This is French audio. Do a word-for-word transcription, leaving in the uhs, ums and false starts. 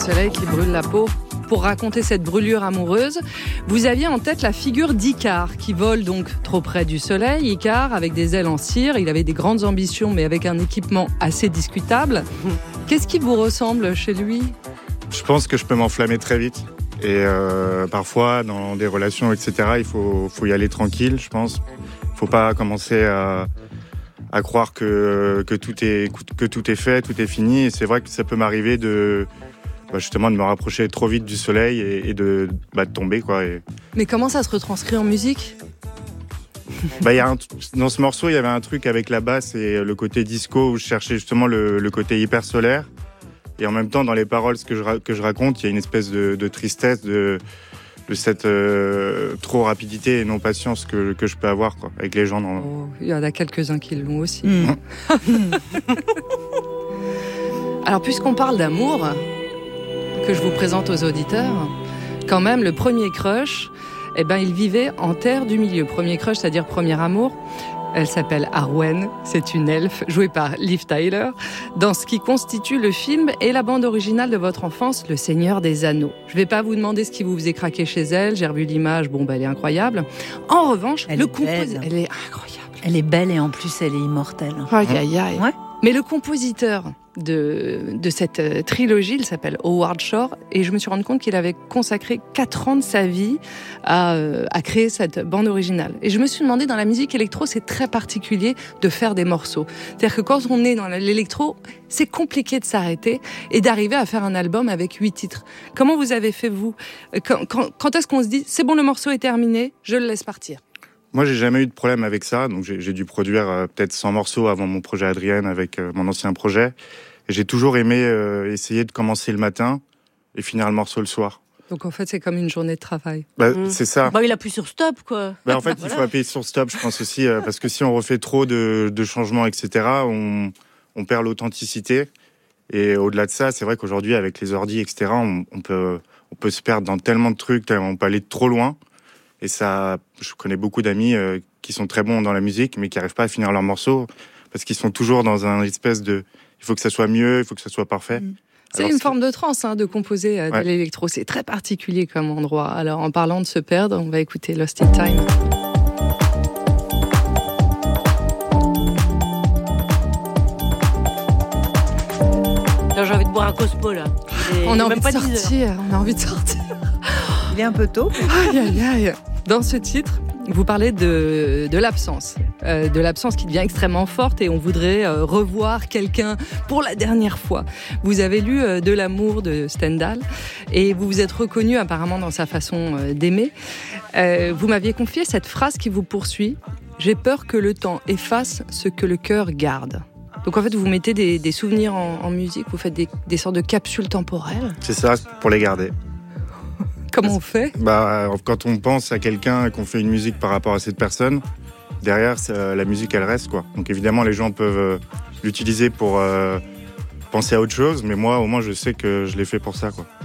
soleil qui brûle la peau. Pour raconter cette brûlure amoureuse, vous aviez en tête la figure d'Icare, qui vole donc trop près du soleil. Icare, avec des ailes en cire, il avait des grandes ambitions, mais avec un équipement assez discutable. Qu'est-ce qui vous ressemble chez lui ? Je pense que je peux m'enflammer très vite. Et euh, parfois, dans des relations, et cetera, il faut, faut y aller tranquille, je pense. Il ne faut pas commencer à, à croire que, que, tout est, que tout est fait, tout est fini. Et c'est vrai que ça peut m'arriver de... Bah justement de me rapprocher trop vite du soleil et, et de, bah de tomber quoi. Et... Mais comment ça se retranscrit en musique ? Bah, y a un, dans ce morceau, il y avait un truc avec la basse et le côté disco où je cherchais justement le, le côté hyper solaire. Et en même temps, dans les paroles ce que je, que je raconte, il y a une espèce de, de tristesse, de, de cette euh, trop rapidité et non patience que, que je peux avoir quoi, avec les gens. Dans... Oh, il y en a quelques-uns qui l'ont aussi. Mmh. Alors, puisqu'on parle d'amour... que je vous présente aux auditeurs, quand même, le premier crush, eh ben, il vivait en terre du milieu. Premier crush, c'est-à-dire premier amour. Elle s'appelle Arwen, c'est une elfe, jouée par Liv Tyler, dans ce qui constitue le film et la bande originale de votre enfance, Le Seigneur des Anneaux. Je ne vais pas vous demander ce qui vous faisait craquer chez elle, j'ai revu l'image, bon, bah, elle est incroyable. En revanche, elle le est compositeur... Elle est incroyable. Elle est belle et en plus, elle est immortelle. Aïe, aïe, aïe. Ouais. Mais le compositeur de, de cette trilogie, il s'appelle Howard Shore, et je me suis rendu compte qu'il avait consacré quatre ans de sa vie à, à créer cette bande originale. Et je me suis demandé, dans la musique électro, c'est très particulier de faire des morceaux. C'est-à-dire que quand on est dans l'électro, c'est compliqué de s'arrêter et d'arriver à faire un album avec huit titres. Comment vous avez fait, vous ? Quand, quand, quand est-ce qu'on se dit, c'est bon, le morceau est terminé, je le laisse partir ? Moi, j'ai jamais eu de problème avec ça, donc j'ai, j'ai dû produire euh, peut-être cent morceaux avant mon projet Adrienne avec euh, mon ancien projet. Et j'ai toujours aimé euh, essayer de commencer le matin et finir le morceau le soir. Donc en fait, c'est comme une journée de travail. Bah, mmh. C'est ça. Bah, il appuie sur stop, quoi. Bah, en fait, voilà. Il faut appuyer sur stop, je pense aussi, euh, parce que si on refait trop de, de changements, et cetera, on, on perd l'authenticité. Et au-delà de ça, c'est vrai qu'aujourd'hui, avec les ordis, et cetera, on, on, peut, on peut se perdre dans tellement de trucs, on peut aller trop loin. Et ça, je connais beaucoup d'amis euh, qui sont très bons dans la musique, mais qui n'arrivent pas à finir leurs morceaux parce qu'ils sont toujours dans un espèce de... Il faut que ça soit mieux, il faut que ça soit parfait. Mmh. C'est Alors, une c'est... forme de transe hein, de composer euh, ouais. de l'électro. C'est très particulier comme endroit. Alors, en parlant de se perdre, on va écouter Lost in Time. Là, j'ai envie de boire un Cosmo, là. Et on a envie de sortir. On a envie de sortir. Il est un peu tôt. Aïe, aïe, aïe. Dans ce titre, vous parlez de, de l'absence, euh, de l'absence qui devient extrêmement forte et on voudrait euh, revoir quelqu'un pour la dernière fois. Vous avez lu euh, De l'amour de Stendhal et vous vous êtes reconnu apparemment dans sa façon euh, d'aimer. Euh, vous m'aviez confié cette phrase qui vous poursuit. « J'ai peur que le temps efface ce que le cœur garde ». Donc en fait, vous mettez des, des souvenirs en, en musique, vous faites des, des sortes de capsules temporelles. C'est ça, pour les garder. Comment on fait ? Bah, quand on pense à quelqu'un et qu'on fait une musique par rapport à cette personne, derrière, la musique, elle reste, quoi. Donc évidemment, les gens peuvent euh, l'utiliser pour euh, penser à autre chose, mais moi, au moins, je sais que je l'ai fait pour ça, quoi.